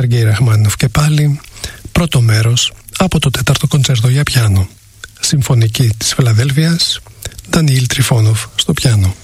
Σεργέη Ραχμάνινοφ και πάλι, πρώτο μέρος από το 4ο κοντσέρτο για πιάνο. Συμφωνική της Φιλαδέλφειας, Ντανιήλ Τριφόνοφ στο πιάνο.